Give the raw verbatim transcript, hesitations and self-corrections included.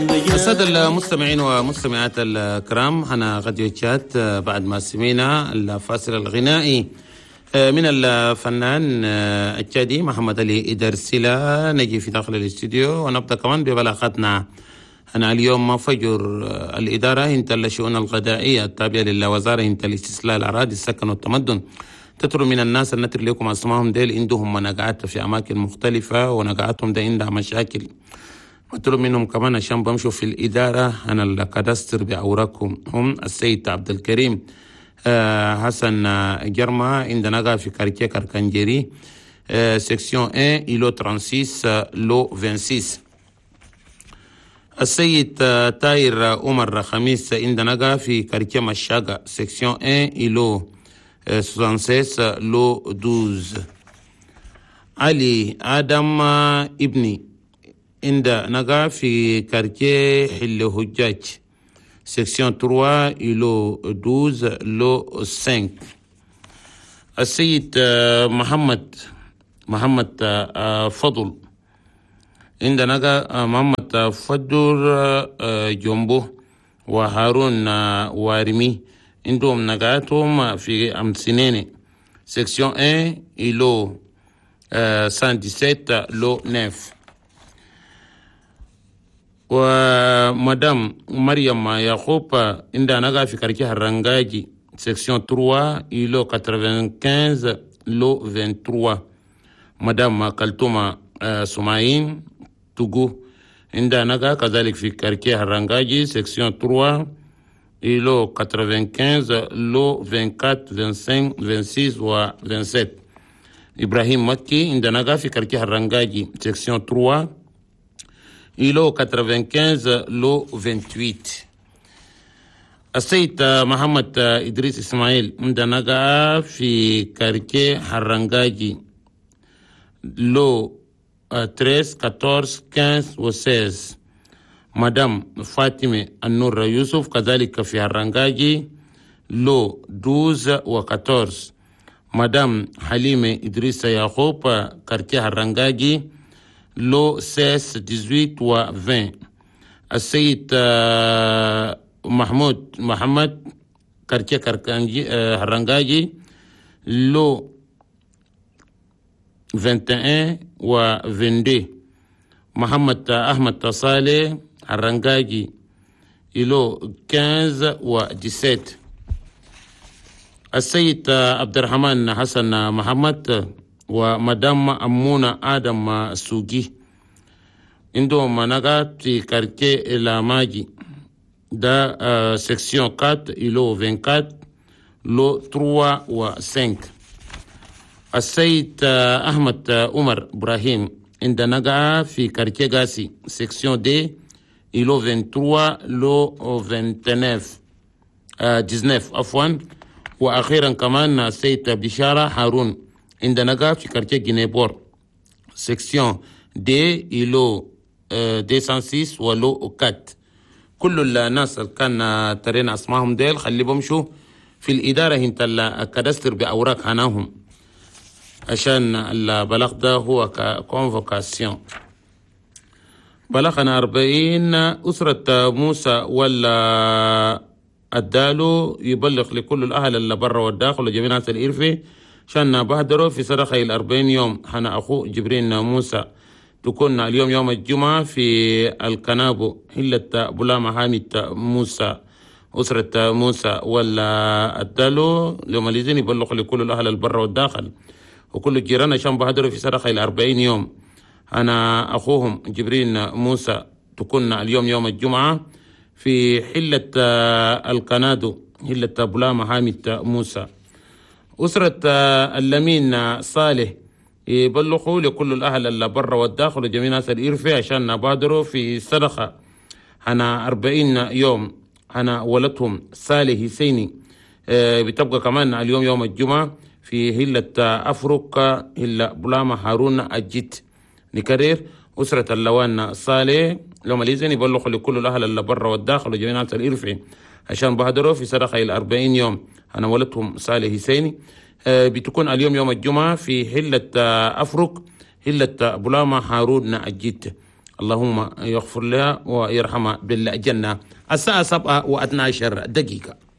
السادة المستمعين ومستمعات الكرام، أنا غديو تشات بعد ما سمعنا الفاصل الغنائي من الفنان التشادي محمد علي إدرسيلا، نجي في داخل الاستوديو ونبدأ كمان ببلاغاتنا. أنا اليوم فجر الإدارة هنت الشؤون الغذائية التابعة للوزارة هنت الاستسلاء الأراضي السكن والتمدن تطلب من الناس أن نتر لكم أسمائهم ديل عندهم مناقعات في أماكن مختلفة ونقعاتهم ده عندها مشاكل. مطلوب منهم كمان عشان بمشوا في الإدارة أنا الكادستر بأوراقهم هم السيد عبد الكريم آه حسن جرما عندنا في كارتيه كاركانجيري آه سيكسيون واحد إلو ستة وثلاثين لو ستة وعشرين. السيد آه تاير عمر خميس عندنا في كارتيه مشاقة سيكسيون واحد إلو آه ستة وستين لو اثنا عشر. علي آدم آه ابني عند نقع في كارتيه حل هجاج سيكسيون ثلاثة إلو اثنا عشر لو خمسة. السيد محمد محمد فضل عند نقع محمد فضل جنبه وهارون وارمي عندهم نقعاتهم في أمسنين سيكسيون واحد إلو مئة وسبعة عشر لو تسعة. ومدام مريم يعقوب عندنا نقع في كارتيه الرنجاجي سيكسيون ثلاثة إلو خمسة وثمانين لو اثنين وعشرين. مدام كلتوما سماين توغو عندنا نقع كذلك في كارتيه الرنجاجي سيكسيون ثلاثة إلو خمسة وثمانين لو أربعة وعشرين خمسة وعشرين ستة وعشرين و سبعة وعشرين. إبراهيم مكي عندنا نقع في كارتيه الرنجاجي سيكسيون ثلاثة إلو خمسة وثمانين لو ثمانية وعشرين. السيد محمد إدريس إسماعيل عندنا في كارتيه حرنجاجي لو ثلاثة عشر خمسة عشر و ستة. مدام فاطمة النور يوسف كذلك في حرنجاجي لو اثنا عشر و أربعة عشر. مدام حليمة إدريس يعقوب كارتيه حرنجاجي لو ستة عشر ثمانية عشر و عشرين. السيد محمود محمد كارتيه كاركانجي هرنجاجي لو واحد وعشرين و اثنين وعشرين. محمد أحمد صالح هرنجاجي لو خمسة و سبعة عشر. السيد عبد الرحمن حسن محمد ومدام أمونة آدم سوقي عندهم مناقات في كارتيه الاماجي ده آه سيكسيون أربعة إلو أربعة وعشرين لو ثلاثة و خمسة. السيد آه أحمد آه عمر إبراهيم عندنا نقع في كارتيه غاسي سيكسيون دي إلو ثلاثة وعشرين لو تسعة وعشرين آه تسعة عشر عفوا. وأخيرا كمان السيد بشارة هارون عندنا نقع في كارتيه جينيبور سيكسيون دي إلو مئتين وستة ولو أربعة. كل الناس اللي كان ترين أسمائهم ديل خلي بمشوا في الإدارة هنت الكادستر بأوراق هناهم عشان البلاغ ده هو كونفوكاسيون. بلغنا أربعين أسرة موسى ولا الدالو يبلغ لكل الأهل اللي برا والداخل وجميع الناس الإرفي عشان بهدروا في صدقة الأربعين يوم. أنا أخو جبرين موسى تكون اليوم يوم الجمعة في الكنابو هلة بلامة حامد موسى أسرة موسى ولا الدالو اليوم الذين يبلغ لكل الأهل البر والداخل وكل الجيران عشان بهدروا في صدقة الأربعين يوم. أنا أخوهم جبرين موسى تكون اليوم يوم الجمعة في حلة الكنادو هلة بلامة حامد موسى. أسرة اللمين صالح يبلغوا لكل الأهل اللي برا والداخل وجميع الناس الإرفي عشان نبادروا في صدقة أنا أربعين يوم. أنا ولدهم صالح حسيني بتبقى كمان اليوم يوم الجمعة في هلة أفرق هلة بلامة هارون أجيت. نكرر أسرة اللوان صالح لما ليزين يبلغوا لكل الأهل اللي برا والداخل وجميع الناس الإرفي عشان بهدروا في صدقة الأربعين يوم. أنا ولدهم صالح حسيني بتكون اليوم يوم الجمعة في هلة أفرق هلة بلامة هارون أجيت. اللهم يغفر لها ويرحمها بالجنة. الساعة سبعة واثنى عشر دقيقة.